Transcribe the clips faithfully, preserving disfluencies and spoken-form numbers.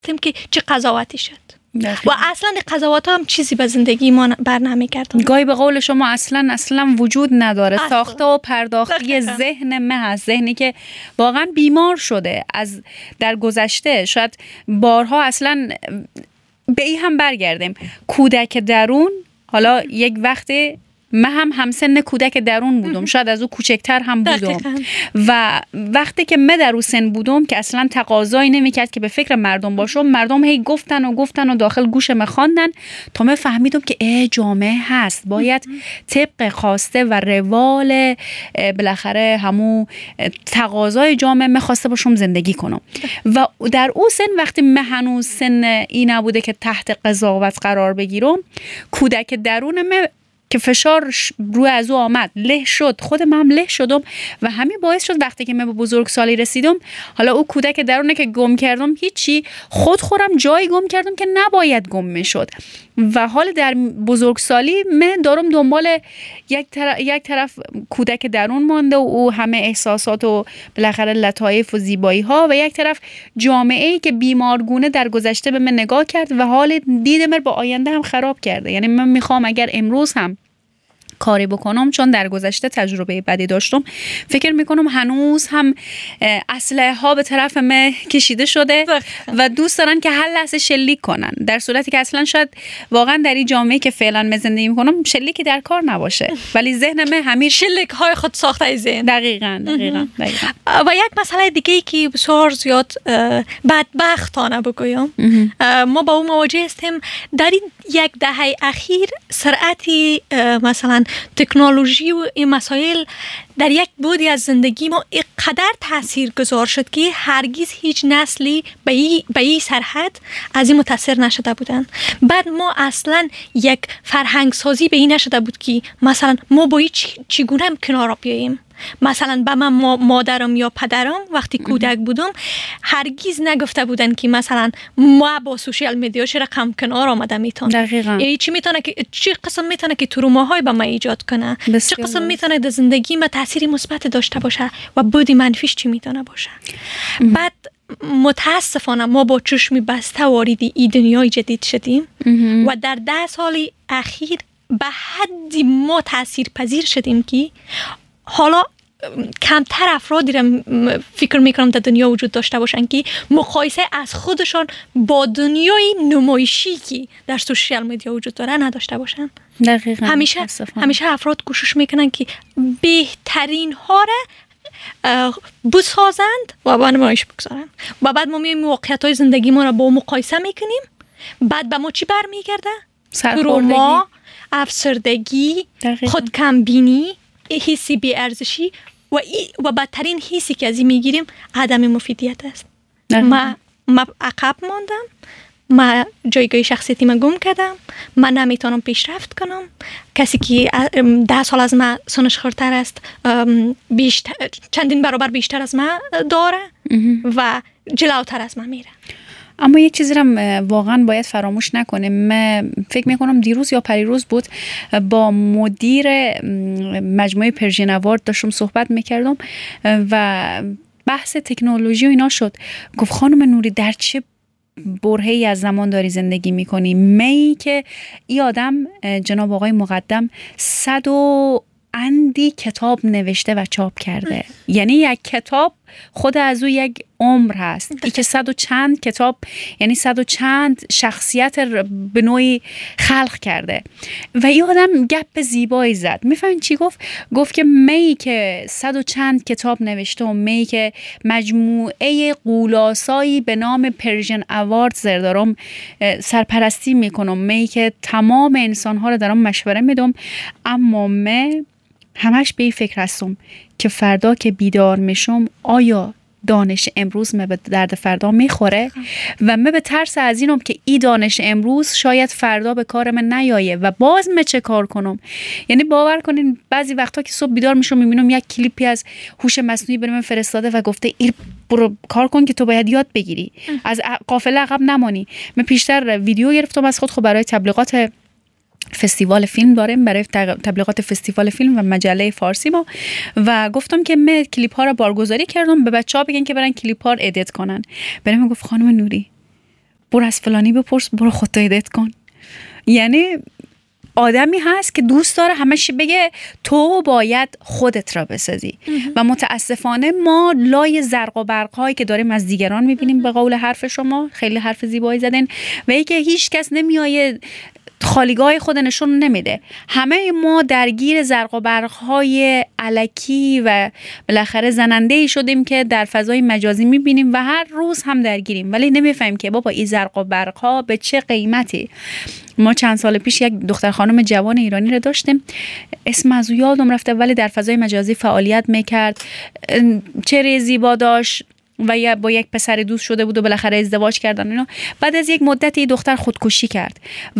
تیم که چه قضاوتی شد و اصلا قضاوت هم چیزی به زندگی ما بر نمیگردن. گاهی به قول شما اصلا اصلا وجود نداره. اصلا. ساخته و پرداختی ذهن من هست، ذهنی که واقعا بیمار شده از در گذشته. شاید بارها اصلا به این هم برگردیم کودک درون. حالا یک وقتی من هم همسن کودک درون بودم، شاید از او کوچکتر هم بودم دقیقا. و وقتی که من در اون سن بودم که اصلا تقاضایی نمیکرد که به فکر مردم باشم، مردم هی گفتن و گفتن و داخل گوش من خواندن تا من فهمیدم که اه جامعه هست، باید طبق خواسته و روال بالاخره همون تقاضای جامعه من خواسته باشم زندگی کنم. و در اون سن وقتی من هنوز سن این نبوده که تحت قضاوت قرار بگیرم، کودک درون من که فشار روی از او آمد له شد، خودم هم له شدم و همین باعث شد وقتی که من به بزرگسالی رسیدم، حالا او کودک درونه که گم کردم هیچی، خود خورم جایی گم کردم که نباید گم میشد. و حال در بزرگسالی من دارم دنبال یک طرف, یک طرف کودک درون مانده و او همه احساسات و بالاخره لطایف و زیبایی ها، و یک طرف جامعه‌ای که بیمارگونه در گذشته به من نگاه کرد و حال دید من با آینده هم خراب کرده. یعنی من میخوام اگر امروز هم کاری بکنم، چون در گذشته تجربه بدی داشتم، فکر میکنم هنوز هم اسلحه ها به طرف من کشیده شده و دوست دارن که هر لحظه شلیک کنن، در صورتی که اصلا شاید واقعا در این جامعه که فعلا من زندگی میکنم شلیکی در کار نباشه، ولی ذهن من همین شلیک های خود ساخته ای ذهن. دقیقاً دقیقاً دقیقاً. و یک مسئله دیگه ای که بسیار زیاد بدبختانه بگویم، ما با اون مواجه هستیم در این یک دهه اخیر. سرعتی مثلا تکنولوژی و این مسائل در یک بودی از زندگی ما اینقدر تأثیر گذار شد که هرگز هیچ نسلی به این به این سرحد از این متاثر نشده بودن. بعد ما اصلا یک فرهنگ سازی به این نشده بود که مثلا ما با این چگونه کنار بیاییم. مثلا به من مادرم یا پدرم وقتی کودک بودم هرگز نگفته بودن که مثلا ما با سوشیال میدیا چرا کم کنار آمده میتون. دقیقاً. یعنی چی میتونه که چی قسم میتونه که تروماهای به ما ایجاد کنه، چه قسم میتونه در زندگی ما تأثیری مثبت داشته باشه و بودی منفیش چی میتونه باشه. ام. بعد متاسفانه ما با چشم بسته وارد این دنیای جدید شدیم ام. و در ده سال اخیر به حدی ما تأثیر پذیر شدیم که حالا کمتر افرادی را فکر میکنم در دنیا وجود داشته باشن که مقایسه از خودشان با دنیای نمایشی که در سوشیال میدیا وجود داره نداشته باشن. دقیقاً. همیشه همیشه افراد کوشش میکنن که بهترین ها را بسازند و با نمایش بگذارن و بعد ما میایم واقعیت‌های زندگی ما را با مقایسه میکنیم. بعد به ما چی برمیگرده؟ سرخوردگی، افسردگی، خودکمبینی، حسی بی ارزشی و و بدترین حسی که از این میگیریم عدم مفیدیت است. ما ما عقب ماندم، ما جایگاه شخصیتی ما گم کردم، من نمیتونم پیشرفت کنم. کسی که ده سال از ما سنش خورتر است بیشتر چندین برابر بیشتر از ما داره و جلوتر از ما میره. اما یک چیزی رو واقعا باید فراموش نکنیم. من فکر میکنم دیروز یا پریروز بود با مدیر مجموعه پرژین اوارد داشتم صحبت میکردم و بحث تکنولوژی و اینا شد. گفت خانم نوری در چه برهه‌ای از زمان داری زندگی میکنی؟ می که این آدم جناب آقای مقدم صد و اندی کتاب نوشته و چاپ کرده. یعنی یک کتاب خود از او یک عمر هست. ای که صد و چند کتاب، یعنی صد و چند شخصیت به نوعی خلق کرده و این آدم گپ زیبایی زد. میفهمین چی گفت؟ گفت که می که صد و چند کتاب نوشته و می که مجموعه قولاسایی به نام پرژن اوارد دارم سرپرستی میکنم، می که تمام انسانها رو دارم مشوره میدم، اما من همش به این فکر هستم که فردا که بیدار میشم آیا دانش امروز من به درد فردا میخوره و من به ترس از اینم که ای دانش امروز شاید فردا به کار من نیایه و باز من چه کار کنم. یعنی باور کنین بعضی وقتا که صبح بیدار میشم میبینم یک کلیپی از هوش مصنوعی برای من فرستاده و گفته ای برو کار کن که تو باید یاد بگیری، از قافله عقب نمانی. من پیشتر ویدیو گرفتم از خود خب برای تبلیغات فستیوال فیلم داریم، برای تبلیغات فستیوال فیلم و مجله فارسی ما، و گفتم که من کلیپ ها رو بارگذاری کردم به بچه ها بگن که برن کلیپ ها رو ادیت کنن. برای من گفت خانم نوری برو از فلانی بپرس، برو خودت هدایت کن. یعنی آدمی هست که دوست داره همش بگه تو باید خودت را بسازی و متاسفانه ما لای زرق و برق هایی که داریم از دیگران میبینیم. به قول حرف شما خیلی حرف زیبایی زدین و ای که هیچ کس نمیایه خالیگاه خود نشون نمیده. همه ما درگیر زرق و برق های الکی و بالاخره زننده ای شدیم که در فضای مجازی میبینیم و هر روز هم درگیریم، ولی نمیفهمیم که بابا این زرق و برق ها به چه قیمتی. ما چند سال پیش یک دختر خانم جوان ایرانی رو داشتیم، اسم از او یادم رفته، ولی در فضای مجازی فعالیت میکرد، چهره زیبا داشت و یا با یک پسر دوست شده بود و بالاخره ازدواج کردن اینا. بعد از یک مدتی دختر خودکشی کرد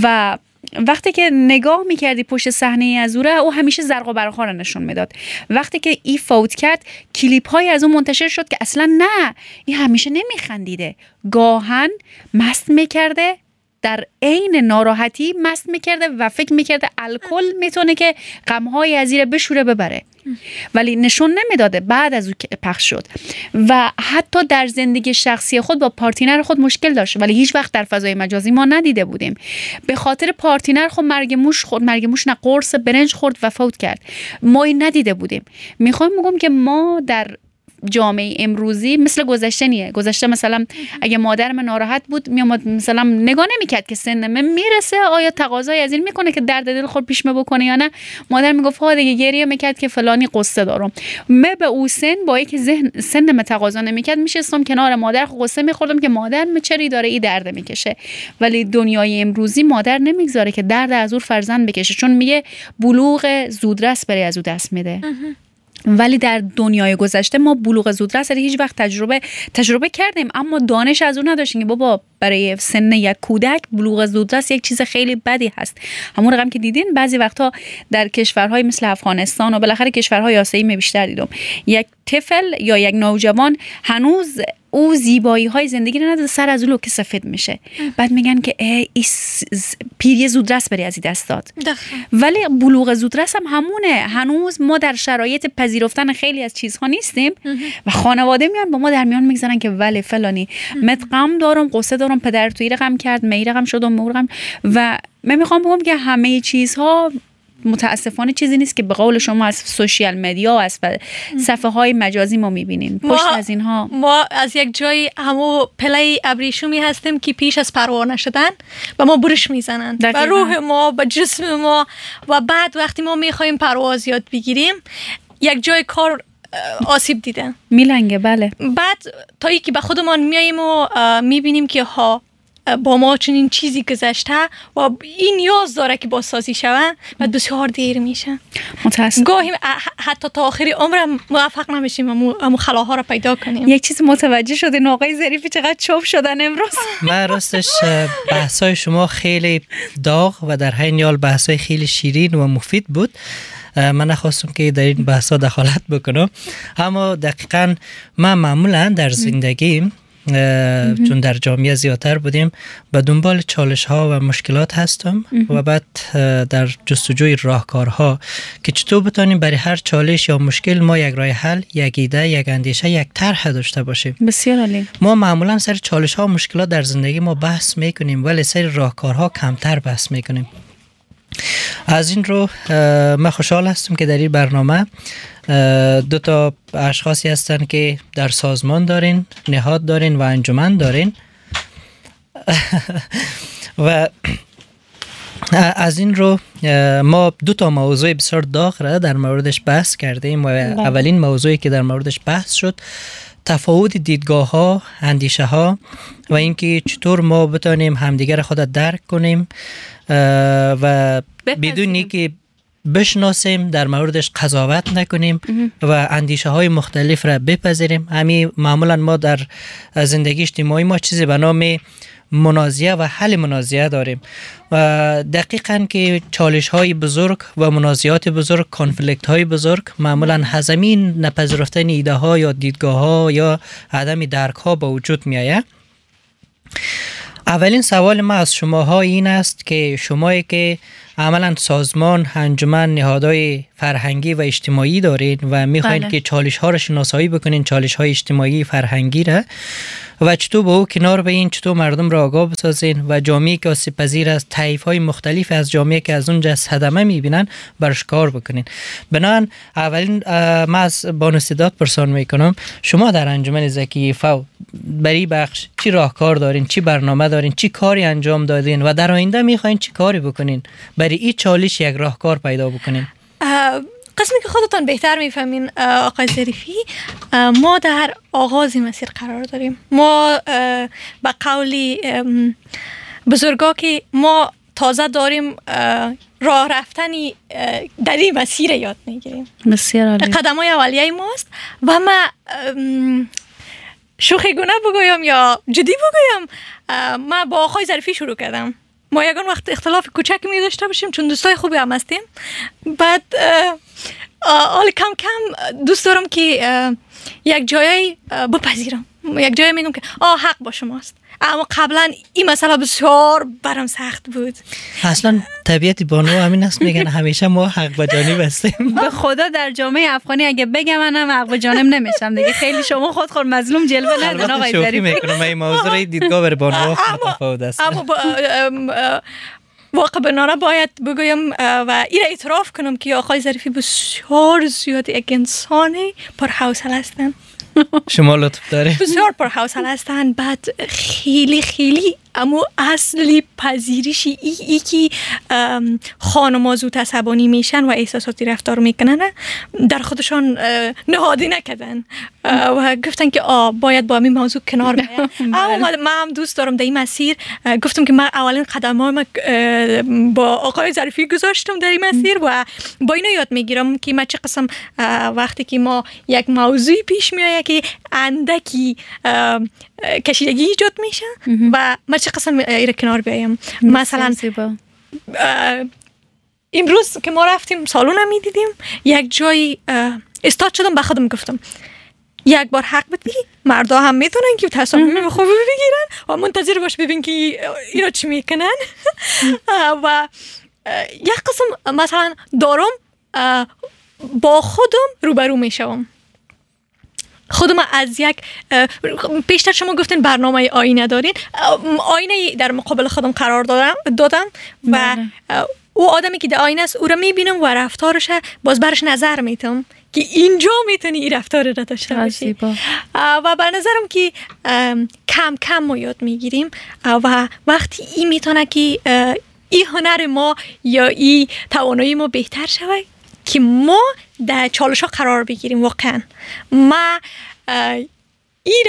و وقتی که نگاه میکردی پشت صحنه از او، او همیشه زرق و برق‌ها رو نشون میداد. وقتی که ای فوت کرد کلیپ های از اون منتشر شد که اصلا نه، این همیشه نمیخندیده، گاهن مست میکرده، در عین ناراحتی مست میکرده و فکر میکرده الکل میتونه که غم‌های از این بشوره ببره، ولی نشون نمیداده. بعد از او که پخش شد و حتی در زندگی شخصی خود با پارتنر خود مشکل داشت، ولی هیچ وقت در فضای مجازی ما ندیده بودیم. به خاطر پارتنر خود مرگ موش خورد، مرگ موش نه قرص برنج خورد و فوت کرد. ما این ندیده بودیم. میخوام بگم که ما در جامعه امروزی مثل گذشته نیه. گذشته مثلا اگه مادر من ناراحت بود میامد مثلا نگاه نمیکرد که سن من میرسه آیا تقاضای از این میکنه که درد دل خود پیش می بکنه یا نه. مادر میگفت ها دیگه، گریه میکرد که فلانی قصه دارم. من به او سن با اینکه ذهن سن من تقاضا نمیکرد میشستم کنار مادر قصه میخوردم که مادر من چری داره این درد میکشه. ولی دنیای امروزی مادر نمیگذاره که درد از او فرزند بکشه، چون میگه بلوغ زودرس برای از او دست میده. ولی در دنیای گذشته ما بلوغ زودرس هیچ وقت تجربه تجربه کردیم، اما دانش از اون نداشتیم که بابا برای سن یک کودک بلوغ زودرس یک چیز خیلی بدی هست. همون رقم که دیدین بعضی وقتها در کشورهای مثل افغانستان و بالاخره کشورهای آسیایی بیشتر دیدم، یک طفل یا یک نوجوان هنوز او زیبایی های زندگی رو نداره، سر از اون که سفید میشه. بعد میگن که ای پیری زودرس بری از این دست داد. ولی بلوغ زودرس هم همونه. هنوز ما در شرایط پذیرفتن خیلی از چیزها نیستیم و خانواده میان با ما در میان میگذارن که ولی فلانی مت غم دارم، قصه دارم، پدر توی رقم کرد، می رقم شدم، مور رقم. و من میخوام بگم که همه چیزها متاسفانه چیزی نیست که به قول شما از سوشیال مدیا و از صفحه های مجازی ما میبینیم. پشت از اینها ما از یک جای همو پلی ابریشمی هستیم که پیش از پروانه شدن و ما برش میزنن به روح ما، به جسم ما، و بعد وقتی ما میخوایم پرواز یاد بگیریم یک جای کار آسیب دیدن میلنگه. بله. بعد تا ای که به خودمان میاییم و میبینیم که ها با ما چنین چیزی گذشته و این نیاز داره که بازسازی شود، بعد بسیار دیر میشه. متاسفم گاهی حتی تا آخری عمرم موفق نمیشیم امو خلاها رو پیدا کنیم. یک چیز متوجه شدین آقای ظریفی چقدر چوب شدن امروز؟ من راستش بحثای شما خیلی داغ و در حین حال بحثای خیلی شیرین و مفید بود. من نخواستم که در این بحثا دخالت بکنم، اما دقیقاً من معمولاً در زندگیم چون در جامعه زیادتر بودیم به دنبال چالش ها و مشکلات هستم و بعد در جستجوی راهکارها که چطور بتونیم برای هر چالش یا مشکل ما یک راه حل، یک ایده، یک اندیشه، یک طرح داشته باشیم. بسیار عالی. ما معمولا سر چالش ها و مشکلات در زندگی ما بحث میکنیم ولی سر راهکارها کمتر بحث میکنیم. از این رو من خوشحال هستم که در این برنامه دو تا اشخاصی هستن که در سازمان دارین، نهاد دارین و انجمن دارین و از این رو ما دو تا موضوع بسیار داغ را در موردش بحث کردیم و اولین موضوعی که در موردش بحث شد تفاوت دیدگاه ها، اندیشه ها و اینکه چطور ما بتونیم همدیگر خود درک کنیم و بدون اینکه بشناسیم در موردش قضاوت نکنیم و اندیشه های مختلف را بپذیریم. همین معمولا ما در زندگی اجتماعی ما چیزی به نام منازعه و حل منازعه داریم و دقیقاً که چالش های بزرگ و منازعات بزرگ، کانفلیکت های بزرگ معمولا هزمین نپذیرفتن ایده ها یا دیدگاه ها یا عدم درک ها به وجود می آید. اولین سوال ما از شماها این است که شمایی که عملا سازمان، انجمن، نهادهای فرهنگی و اجتماعی دارین و میخواین بله. که چالش ها رو شناسایی بکنین، چالش های اجتماعی فرهنگی را، و چطور با او کنار بیاین، چطور مردم را آگاه بسازین و جامعه که آسیب پذیر است، طیف های مختلف از جامعه که از اونجا صدمه میبینن برش کار بکنین. بنابراین اولین ما از بانو سیدات پرسان میکنم، شما در انجمن ذکی فو برای بخش چی راهکار دارین، چی برنامه دارین، چی کاری انجام دادین و در آینده میخواین چی کاری بکنین برای این چالش یک راهکار پیدا بکنین؟ قسمی که خودتان بهتر میفهمین آقای ظریفی، ما در آغاز مسیر قرار داریم. ما به قولی بزرگا که ما تازه داریم راه رفتنی در این مسیر یاد میگیریم. بسیار عالی. قدم های اولیه ماست و ما شوخی گونه بگویم یا جدی بگویم، ما با آقای ظریفی شروع کردم. ما یکان وقت اختلاف کوچک می داشته باشیم چون دوستای خوبی هم هستیم. بعد حالا کم کم دوست دارم که یک جایی بپذیرم، یک جایی میگم که آه حق با شماست، اما قبلا این مسئله بسیار برام سخت بود. اصلا طبیعت بانو همین است، میگن همیشه ما حق با جانب هستیم. به خدا در جامعه افغانی اگه بگم منم حق با جانب نمیشم دیگه. خیلی شما خود خود مظلوم جلوه ندین آقای ظریفی. میکنم این موضوع دیدگاه بر بانو متفاوت است. اما واقعا بنابرای باید بگویم و این را اعتراف کنم که آقای ظریفی بسیار زیاد یک انسانی پرحوصله هستند. شما لطف داره. بسیار پرحوصله هستند. بعد خیلی خیلی اما اصلی پذیرشی ای, ای که خانم زود عصبانی میشن و احساساتی رفتار میکنن در خودشان نهادی نکردن و گفتن که آه باید با همین موضوع کنار بیایم. اما من هم دوست دارم در این مسیر گفتم که من اولین قدمام با آقای ظریفی گذاشتم در این مسیر و با اینو یاد میگیرم که ما چه قسم وقتی که ما یک موضوعی پیش میاد که اندکی کشیدگی ایجاد میشه و ما چه قسم ایره کنار بیایم. مثلا امروز که ما رفتیم سالون هم میدیدیم، یک جایی استاد شدم به خودم گفتم یک بار حق بدی، مردا هم میتونن که تصمیم خوبی بگیرن و منتظر باش ببین که اینا چی میکنن. و یک قسم مثلا دارم با خودم روبرو میشم، خودم از یک پیشتر شما گفتین برنامه آینه دارین، آینه در مقابل خودم قرار دادم دادم و او آدمی که در آینه است او را میبینم و رفتارش باز برش نظر میتم که اینجا میتونی این رفتار را داشته باشی و به نظرم که کم کم ما یاد میگیریم و وقتی این میتونه که این هنر ما یا این توانایی ما بهتر شود که ما در چالش ها قرار بگیریم. واقعا ما این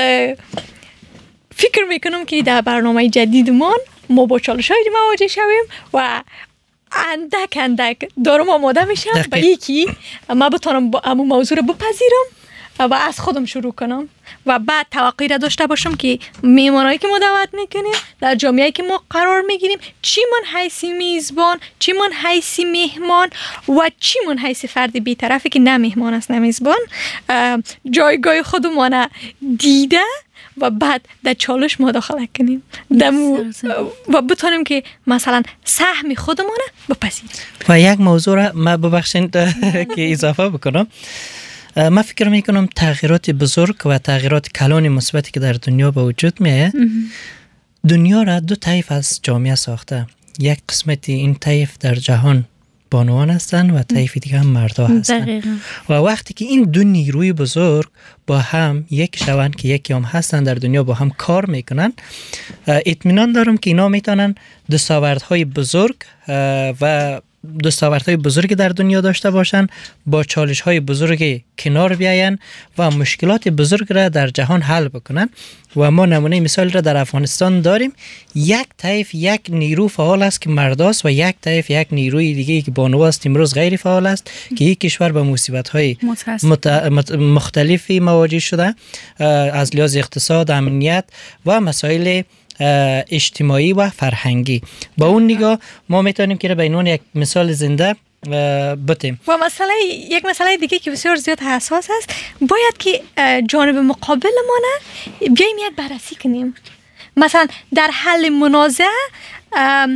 فکر میکنم که در برنامه جدیدمان ما با چالش های مواجه شویم و اندک اندک دارم آماده میشم به یکی ما بتونم همون موضوع رو بپذیرم و از خودم شروع کنم و بعد توقعی را داشته باشم که میمانایی که ما دعوت میکنیم در جامعه‌ای که ما قرار میگیریم چی من حیثی میزبان، چی من حیثی مهمان و چی من حیثی فرد بی‌طرفی که نه مهمان است نه میزبان جایگاه خودمون دیده و بعد در چالش مداخله کنیم و بتونیم که مثلا سهم خودمون بپذیریم. و یک موضوع را ما ببخشید که اضافه بکنم، من فکر میکنم تغییرات بزرگ و تغییرات کلان مثبتی که در دنیا به وجود میاد دنیا را دو طیف از جامعه ساخته. یک قسمتی این طیف در جهان بانوان هستند و طیف دیگه هم مردا هستند. دقیقا. و وقتی که این دو نیروی بزرگ با هم یک شوند که یکی هم هستن در دنیا با هم کار میکنن، اطمینان دارم که اینا میتونن دستاوردهای بزرگ و دستاوردهای بزرگ در دنیا داشته باشن، با چالش‌های بزرگ کنار بیاین و مشکلات بزرگ را در جهان حل بکنن. و ما نمونه مثال را در افغانستان داریم، یک طیف یک نیرو فعال است که مرداست و یک طیف یک نیروی دیگه که بانو است امروز غیر فعال است که یک کشور به مصیبت‌های مت... مت... مختلفی مواجه شده از لحاظ اقتصاد، امنیت و مسائل اجتماعی و فرهنگی. با اون نگاه ما میتونیم که به عنوان یک مثال زنده بتیم. و مسئله یک مسئله دیگه که بسیار زیاد حساس است، باید که جانب مقابل ما نه بیایم یک بررسی کنیم. مثلا در حل منازعه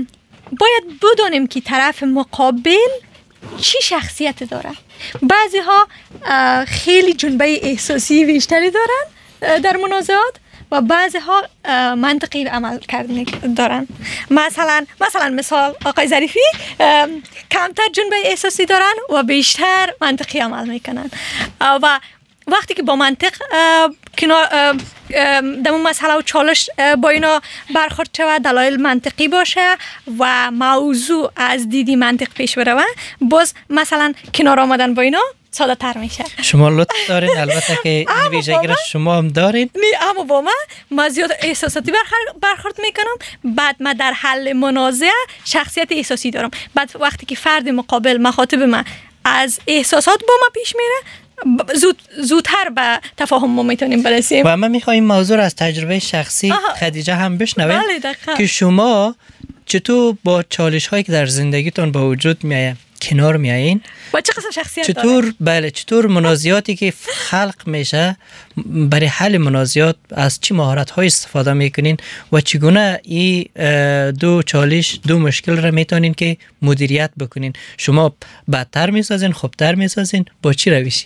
باید بدانیم که طرف مقابل چی شخصیت داره. بعضی ها خیلی جنبه احساسی بیشتری دارن در منازعات و بعضی ها منطقی عمل کردن دارن. مثلا مثلا مثال آقای ظریفی کمتر جنبه احساسی دارن و بیشتر منطقی عمل میکنن و وقتی که با منطق کنار در اون مسئله و چالش با اینا برخورد شود، دلایل منطقی باشه و موضوع از دیدی منطق پیش بره، باز مثلا کنار آمدن با اینا ساده تر میشه. شما لطف دارین، البته که این ویژگی را شما هم دارین. نه اما با من ما زیاد احساساتی برخورد میکنم. بعد من در حل منازعه شخصیت احساسی دارم. بعد وقتی که فرد مقابل مخاطب من از احساسات با ما پیش میره، زود زودتر به تفاهم ما میتونیم برسیم. و من میخوایم موضوع از تجربه شخصی آها. خدیجه هم بشنویم که شما چطور با چالش هایی که در زندگیتون با وجود میایه کنار میایین و چه قسم شخصیت چطور داره؟ بله چطور منازعاتی که خلق میشه برای حل منازعات از چی مهارت های استفاده میکنین و چگونه این دو چالش دو مشکل را میتونین که مدیریت بکنین؟ شما بدتر میسازین، خوبتر میسازین، با چی روشی؟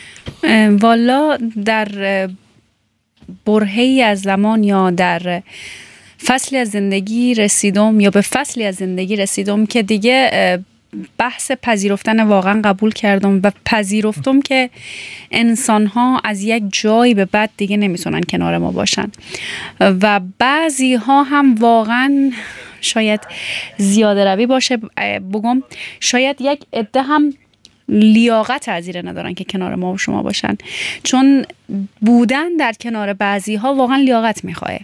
والا در برهه‌ای از زمان یا در فصلی از زندگی رسیدم یا به فصلی از زندگی رسیدم که دیگه بحث پذیرفتن واقعا قبول کردم و پذیرفتم که انسان‌ها از یک جایی به بعد دیگه نمیتونن کنار ما باشن و بعضی ها هم واقعا شاید زیاده روی باشه بگم، شاید یک عده هم لیاقت از این ندارن که کنار ما و شما باشن، چون بودن در کنار بعضی ها واقعا لیاقت میخواه.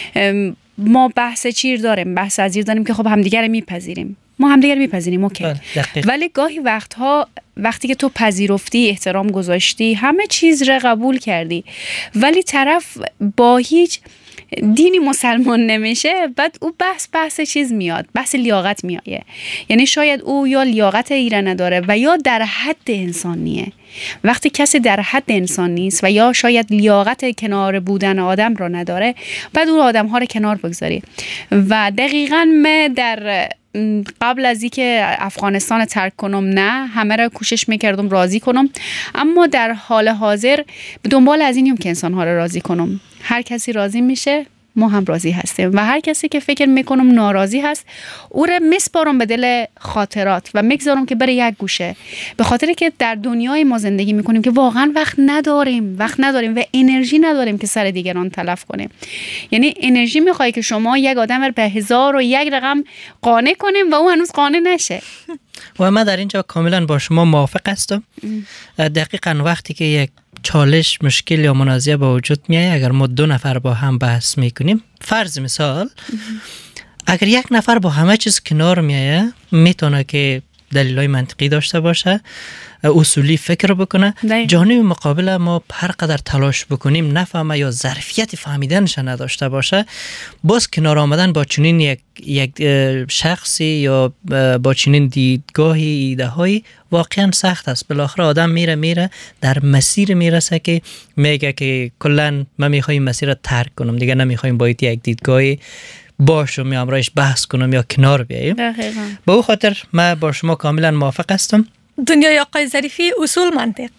ما بحث چیر داریم، بحث از این داریم که خب همدیگر رو میپذیریم، ما همدیگر رو میپذیریم اوکی، ولی گاهی وقتها وقتی که تو پذیرفتی، احترام گذاشتی، همه چیز رو قبول کردی، ولی طرف با هیچ دینی مسلمان نمیشه، بعد او بحث بحث چیز میاد، بحث لیاقت میایه. یعنی شاید او یا لیاقت ایران نداره و یا در حد انسانیه. وقتی کسی در حد انسان نیست و یا شاید لیاقت کنار بودن آدم رو نداره، بعد او آدم ها رو کنار بگذاری. و دقیقاً من در قبل از اینکه افغانستان ترک کنم نه همه را کوشش میکردم راضی کنم، اما در حال حاضر به دنبال از اینیم که انسان ها را راضی کنم. هر کسی راضی میشه ما هم راضی هستیم و هر کسی که فکر میکنم ناراضی هست او را میسپارم به دل خاطرات و میگذارم که بره یک گوشه، به خاطر که در دنیای ما زندگی میکنیم که واقعا وقت نداریم وقت نداریم و انرژی نداریم که سر دیگران تلف کنیم. یعنی انرژی میخوای که شما یک آدم رو به هزار و یک رقم قانع کنیم و او هنوز قانع نشه. و من در اینجا کاملا با شما موافق هستم. دقیقاً وقتی که یک چالش مشکل یا منازعه با وجود میایه، اگر ما دو نفر با هم بحث میکنیم، فرض مثال اگر یک نفر با همه چیز کنار میایه، میتونه که دلایل منطقی داشته باشه، اصولی فکر بکنه، جانب مقابل ما هر قدر تلاش بکنیم نفهمه یا ظرفیت فهمیدنش نداشته باشه، باز کنار آمدن با چنین یک یک شخصی یا با چنین دیدگاهی ایده هایی واقعا سخت است. بالاخره آدم میره میره در مسیر میرسه که میگه که کلا من میخوایم مسیر رو ترک کنم، دیگه نمیخوایم با یک دیدگاهی باشم یا همراهش بحث کنم یا کنار بیاییم. دقیقاً. با او خاطر من با شما کاملا موافق هستم. دنیای آقای ظریفی اصول منطق.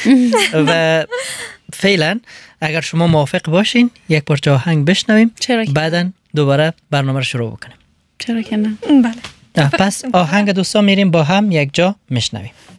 و فعلا اگر شما موافق باشین یک پارچه آهنگ بشنویم، بعداً دوباره برنامه رو شروع بکنیم. چرا که نه؟ بله. پس آهنگ دوستان میریم با هم یک جا میشنویم.